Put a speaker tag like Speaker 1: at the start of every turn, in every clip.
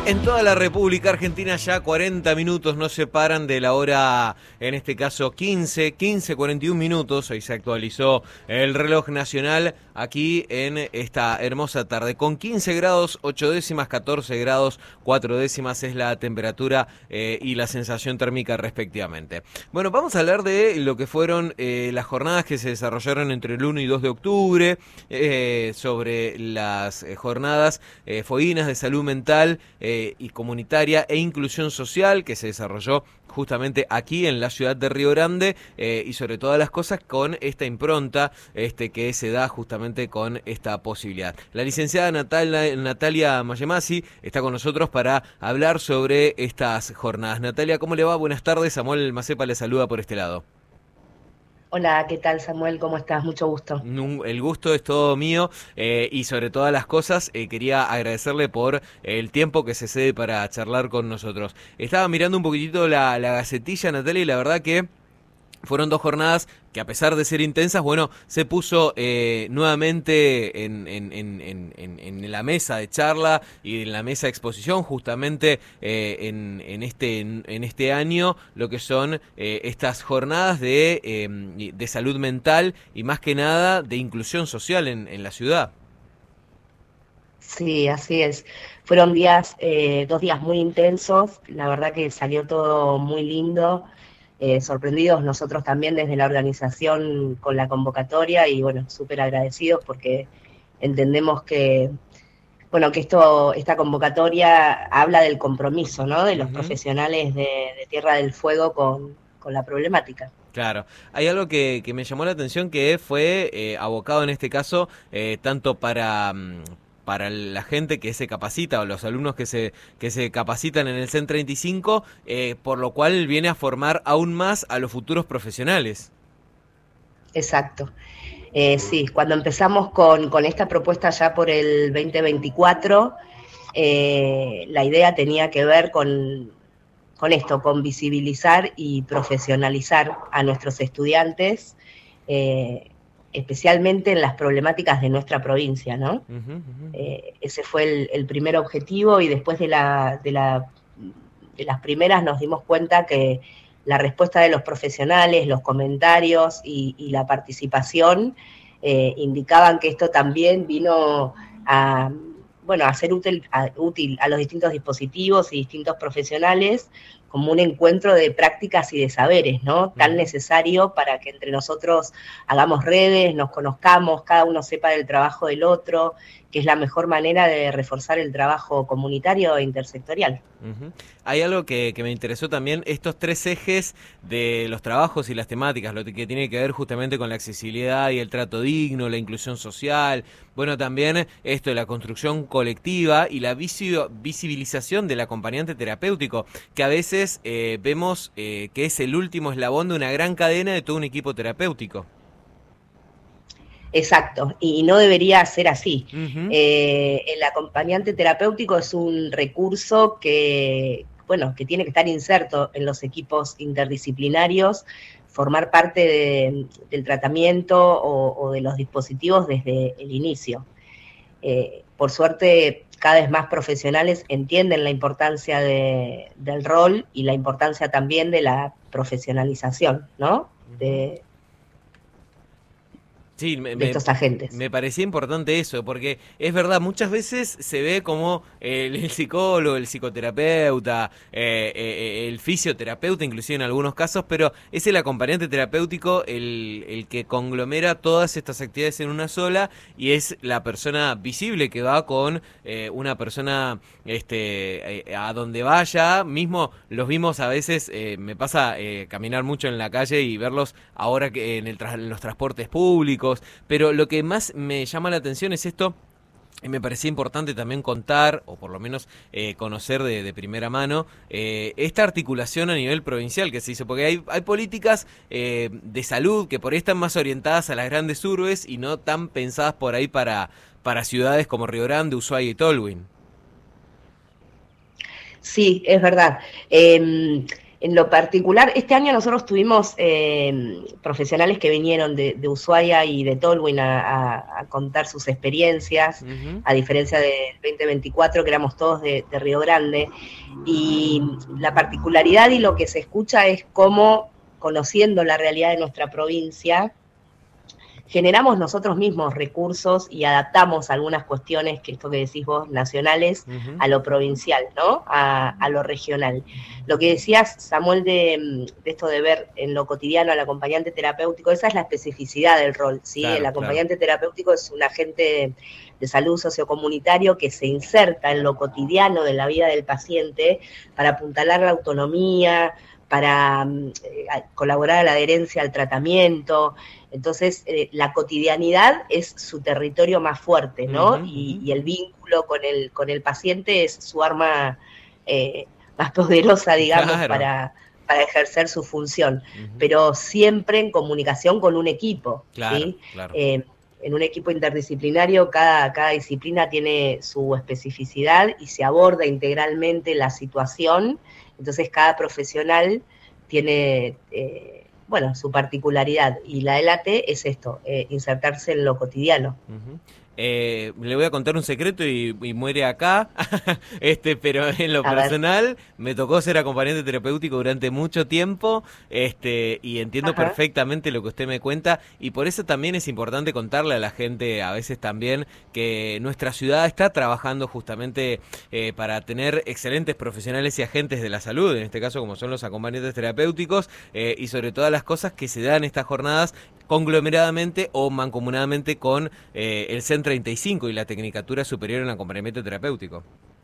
Speaker 1: En toda la República Argentina ya 40 minutos nos separan de la hora, en este caso 41 minutos. Hoy se actualizó el reloj nacional aquí en esta hermosa tarde. Con 15 grados, 8 décimas, 14 grados, 4 décimas es la temperatura y la sensación térmica respectivamente. Bueno, vamos a hablar de lo que fueron las jornadas que se desarrollaron entre el 1 y 2 de octubre, sobre las jornadas foguinas de salud mental y comunitaria e inclusión social que se desarrolló justamente aquí en la ciudad de Río Grande, y sobre todas las cosas con esta impronta que se da justamente con esta posibilidad. La licenciada Natalia Mayemasi está con nosotros para hablar sobre estas jornadas. Natalia, ¿cómo le va? Buenas tardes. Samuel Macepa le saluda por este lado.
Speaker 2: Hola, ¿qué tal, Samuel? ¿Cómo estás? Mucho gusto.
Speaker 1: El gusto es todo mío, y sobre todas las cosas quería agradecerle por el tiempo que se cede para charlar con nosotros. Estaba mirando un poquitito la gacetilla, Natalia, y la verdad que fueron dos jornadas que, a pesar de ser intensas, bueno, se puso nuevamente en la mesa de charla y en la mesa de exposición justamente en este año lo que son estas jornadas de salud mental y más que nada de inclusión social en la ciudad.
Speaker 2: Sí, así es. Fueron días, 2 días muy intensos. La verdad que salió todo muy lindo. Sorprendidos nosotros también desde la organización con la convocatoria y bueno, súper agradecidos porque entendemos que, bueno, que esta convocatoria habla del compromiso, ¿no? De los
Speaker 1: Ujú.
Speaker 2: profesionales de Tierra del Fuego con la problemática.
Speaker 1: Claro, hay algo que me llamó la atención que fue abocado en este caso tanto para la gente que se capacita o los alumnos que se capacitan en el CEN 35, por lo cual viene a formar aún más a los futuros profesionales.
Speaker 2: Exacto. Sí, cuando empezamos con esta propuesta ya por el 2024, la idea tenía que ver con esto, con visibilizar y profesionalizar a nuestros estudiantes, eh, especialmente en las problemáticas de nuestra provincia, ¿no?
Speaker 1: Ujú, ujú.
Speaker 2: Ese fue el primer objetivo y después de las primeras nos dimos cuenta que la respuesta de los profesionales, los comentarios y la participación indicaban que esto también vino a, bueno, a ser útil a los distintos dispositivos y distintos profesionales como un encuentro de prácticas y de saberes, ¿no? Tan
Speaker 1: Ujú.
Speaker 2: necesario para que entre nosotros hagamos redes, nos conozcamos, cada uno sepa del trabajo del otro, que es la mejor manera de reforzar el trabajo comunitario e intersectorial.
Speaker 1: Ujú. Hay algo que me interesó también, estos tres ejes de los trabajos y las temáticas, lo que tiene que ver justamente con la accesibilidad y el trato digno, la inclusión social, bueno, también esto de la construcción colectiva y la visibilización del acompañante terapéutico, que a veces vemos que es el último eslabón de una gran cadena de todo un equipo terapéutico.
Speaker 2: Exacto, y no debería ser así.
Speaker 1: Ujú.
Speaker 2: El acompañante terapéutico es un recurso que, bueno, que tiene que estar inserto en los equipos interdisciplinarios, formar parte del tratamiento o de los dispositivos desde el inicio. Por suerte, cada vez más profesionales entienden la importancia del rol y la importancia también de la profesionalización, ¿no?
Speaker 1: Ujú.
Speaker 2: De,
Speaker 1: Sí,
Speaker 2: de estos agentes.
Speaker 1: me parecía importante eso, porque es verdad, muchas veces se ve como el psicólogo, el psicoterapeuta, el fisioterapeuta, inclusive en algunos casos, pero es el acompañante terapéutico el que conglomera todas estas actividades en una sola y es la persona visible que va con una persona a donde vaya. Mismo los vimos a veces, me pasa caminar mucho en la calle y verlos ahora que en los transportes públicos, pero lo que más me llama la atención es esto. Y me parecía importante también contar, o por lo menos conocer de primera mano, esta articulación a nivel provincial que se hizo, porque hay políticas de salud que por ahí están más orientadas a las grandes urbes y no tan pensadas por ahí para ciudades como Río Grande, Ushuaia y Tolwyn.
Speaker 2: Sí, es verdad. Eh, En lo particular, este año nosotros tuvimos profesionales que vinieron de Ushuaia y de Tolwyn a contar sus experiencias, a diferencia del 2024, que éramos todos de Río Grande. Y la particularidad y lo que se escucha es cómo, conociendo la realidad de nuestra provincia, generamos nosotros mismos recursos y adaptamos algunas cuestiones, que esto que decís vos, nacionales, a lo provincial, ¿no? A lo regional. Lo que decías, Samuel, de esto de ver en lo cotidiano al acompañante terapéutico, esa es la especificidad del rol, ¿sí? Claro, el acompañante terapéutico es un agente de salud sociocomunitario que se inserta en lo cotidiano de la vida del paciente para apuntalar la autonomía, para colaborar a la adherencia al tratamiento. Entonces, la cotidianidad es su territorio más fuerte, ¿no? Y el vínculo con el paciente es su arma más poderosa, digamos, claro, para ejercer su función, pero siempre en comunicación con un equipo, claro, ¿sí? Claro. En un equipo interdisciplinario, cada disciplina tiene su especificidad y se aborda integralmente la situación. Entonces cada profesional tiene, su particularidad, y la ELAT es esto, insertarse en lo cotidiano.
Speaker 1: Le voy a contar un secreto y muere acá, pero en lo personal me tocó ser acompañante terapéutico durante mucho tiempo, y entiendo perfectamente lo que usted me cuenta, y por eso también es importante contarle a la gente a veces también que nuestra ciudad está trabajando justamente para tener excelentes profesionales y agentes de la salud, en este caso como son los acompañantes terapéuticos, y sobre todas las cosas que se dan en estas jornadas conglomeradamente o mancomunadamente con el CEN 35 y la Tecnicatura Superior en Acompañamiento Terapéutico.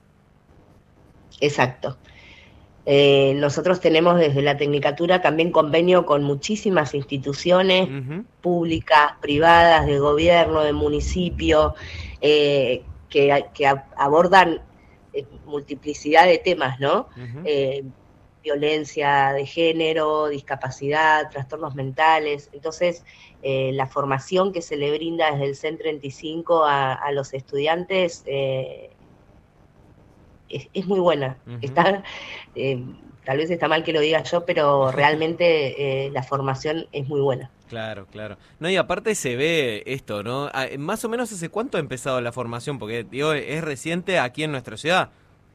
Speaker 2: Exacto. Nosotros tenemos desde la Tecnicatura también convenio con muchísimas instituciones públicas, privadas, de gobierno, de municipio, que abordan multiplicidad de temas, ¿no? Violencia de género, discapacidad, trastornos mentales. Entonces, la formación que se le brinda desde el CEN 35 a los estudiantes es muy buena. Está, tal vez está mal que lo diga yo, pero realmente la formación es muy buena.
Speaker 1: Claro, claro. No, y aparte se ve esto, ¿no? Más o menos, ¿hace cuánto ha empezado la formación? Porque, digo, es reciente aquí en nuestra ciudad.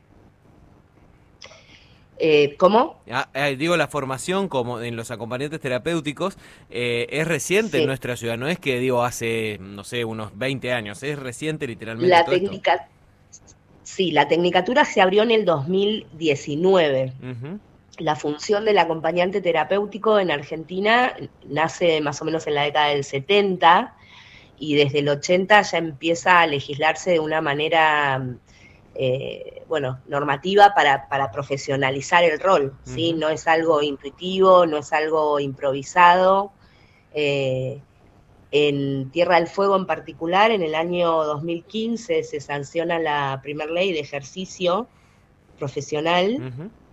Speaker 2: ¿Cómo?
Speaker 1: Digo, la formación como en los acompañantes terapéuticos es reciente en nuestra ciudad, no es que digo hace, no sé, unos 20 años, es reciente literalmente.
Speaker 2: La Tecnicatura se abrió en el 2019. La función del acompañante terapéutico en Argentina nace más o menos en la década del 70 y desde el 80 ya empieza a legislarse de una manera normativa para profesionalizar el rol, ¿sí? No es algo intuitivo, no es algo improvisado. En Tierra del Fuego en particular, en el año 2015 se sanciona la primera ley de ejercicio profesional,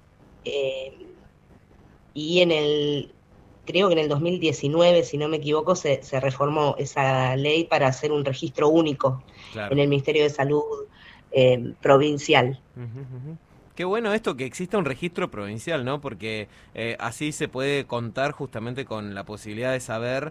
Speaker 2: y creo que en el 2019, si no me equivoco, se reformó esa ley para hacer un registro único en el Ministerio de Salud provincial.
Speaker 1: Qué bueno esto que exista un registro provincial, ¿no? Porque así se puede contar justamente con la posibilidad de saber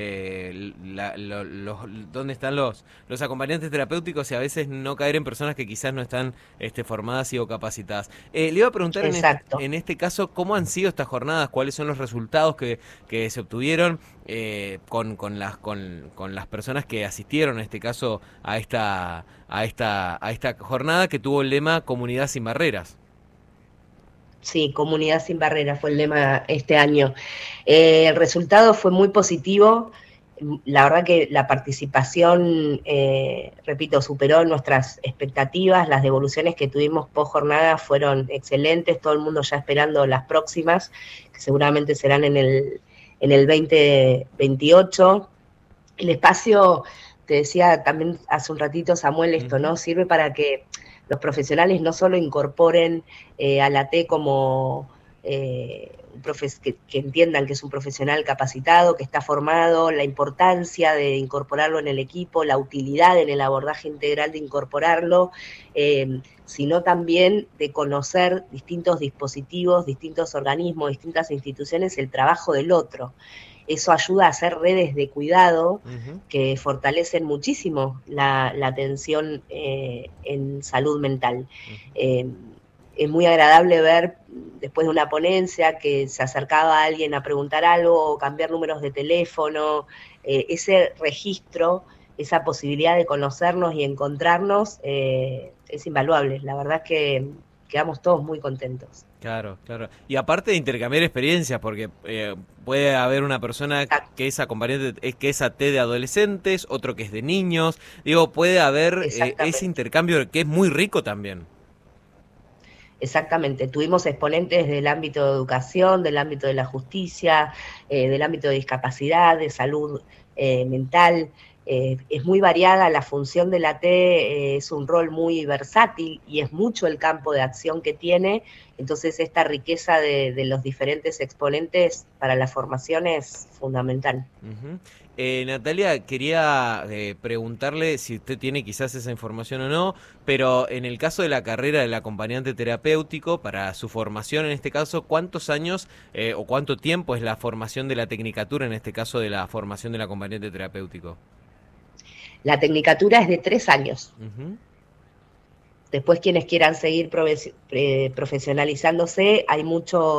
Speaker 1: dónde están los acompañantes terapéuticos y a veces no caer en personas que quizás no están formadas y o capacitadas. Le iba a preguntar en este caso, ¿cómo han sido estas jornadas? ¿Cuáles son los resultados que se obtuvieron con las personas que asistieron, en este caso, a esta jornada que tuvo el lema Comunidad sin Barreras?
Speaker 2: Sí, Comunidad sin Barreras fue el lema este año. El resultado fue muy positivo. La verdad que la participación, repito, superó nuestras expectativas. Las devoluciones que tuvimos post jornada fueron excelentes. Todo el mundo ya esperando las próximas, que seguramente serán en el 2028. El espacio, te decía también hace un ratito, Samuel, esto, ¿no? Sirve para que los profesionales no solo incorporen a la T como que entiendan que es un profesional capacitado, que está formado, la importancia de incorporarlo en el equipo, la utilidad en el abordaje integral de incorporarlo, sino también de conocer distintos dispositivos, distintos organismos, distintas instituciones, el trabajo del otro. Eso ayuda a hacer redes de cuidado que fortalecen muchísimo la atención en salud mental. Es muy agradable ver después de una ponencia que se acercaba a alguien a preguntar algo o cambiar números de teléfono, ese registro, esa posibilidad de conocernos y encontrarnos es invaluable. La verdad es que quedamos todos muy contentos.
Speaker 1: Claro, claro. Y aparte de intercambiar experiencias, porque puede haber una persona que es acompañante, que es AT de adolescentes, otro que es de niños. Digo, puede haber ese intercambio que es muy rico también.
Speaker 2: Exactamente, tuvimos exponentes del ámbito de educación, del ámbito de la justicia, del ámbito de discapacidad, de salud mental. Es muy variada la función de la T, es un rol muy versátil y es mucho el campo de acción que tiene, entonces esta riqueza de los diferentes exponentes para la formación es fundamental.
Speaker 1: Natalia, quería preguntarle si usted tiene quizás esa información o no, pero en el caso de la carrera del acompañante terapéutico, para su formación en este caso, ¿cuántos años o cuánto tiempo es la formación de la tecnicatura, en este caso de la formación del acompañante terapéutico?
Speaker 2: La tecnicatura es de 3 años. Después quienes quieran seguir profesionalizándose, hay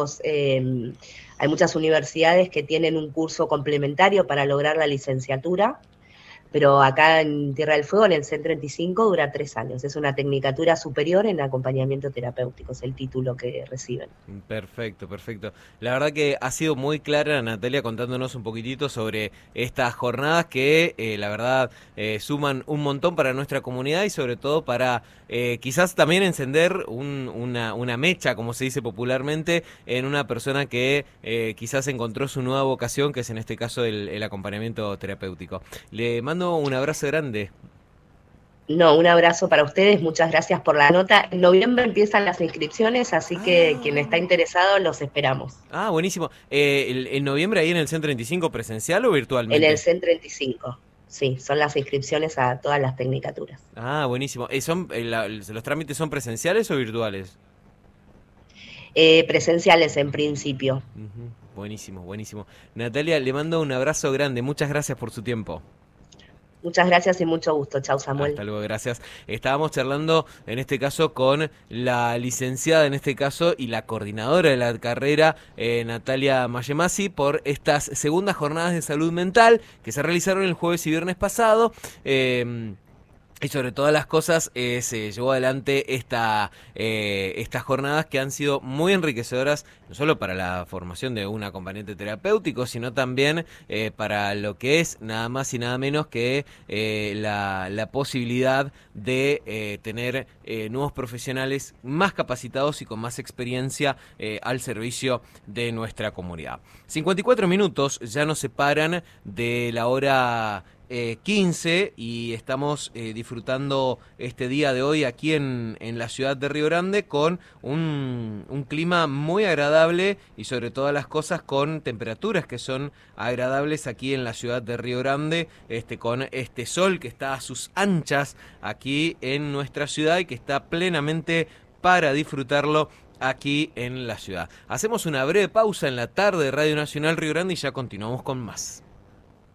Speaker 2: muchas universidades que tienen un curso complementario para lograr la licenciatura, pero acá en Tierra del Fuego, en el CEN 35, dura 3 años. Es una tecnicatura superior en acompañamiento terapéutico, es el título que reciben.
Speaker 1: Perfecto, perfecto. La verdad que ha sido muy clara Natalia contándonos un poquitito sobre estas jornadas que la verdad suman un montón para nuestra comunidad y sobre todo para quizás también encender una mecha, como se dice popularmente, en una persona que quizás encontró su nueva vocación, que es en este caso el acompañamiento terapéutico. Le mando un abrazo grande.
Speaker 2: No, un abrazo para ustedes, muchas gracias por la nota. En noviembre empiezan las inscripciones, así que quien está interesado los esperamos.
Speaker 1: Ah, buenísimo. ¿En noviembre ahí en el CEN 35 presencial o virtualmente?
Speaker 2: En el CEN 35, sí, son las inscripciones a todas las tecnicaturas.
Speaker 1: Ah, buenísimo. ¿Los trámites son presenciales o virtuales?
Speaker 2: Presenciales en principio.
Speaker 1: Buenísimo, buenísimo. Natalia, le mando un abrazo grande, muchas gracias por su tiempo.
Speaker 2: Muchas gracias y mucho gusto. Chau, Samuel.
Speaker 1: Hasta luego, gracias. Estábamos charlando, en este caso, con la licenciada, en este caso, y la coordinadora de la carrera, Natalia Mayemasi, por estas segundas jornadas de salud mental que se realizaron el jueves y viernes pasado. Y sobre todas las cosas se llevó adelante estas jornadas que han sido muy enriquecedoras, no solo para la formación de un acompañante terapéutico, sino también para lo que es nada más y nada menos que la posibilidad de tener nuevos profesionales más capacitados y con más experiencia al servicio de nuestra comunidad. 54 minutos ya nos separan de la hora 15 y estamos disfrutando este día de hoy aquí en la ciudad de Río Grande con un clima muy agradable y sobre todas las cosas con temperaturas que son agradables aquí en la ciudad de Río Grande, con este sol que está a sus anchas aquí en nuestra ciudad y que está plenamente para disfrutarlo aquí en la ciudad. Hacemos una breve pausa en la tarde de Radio Nacional Río Grande y ya continuamos con más.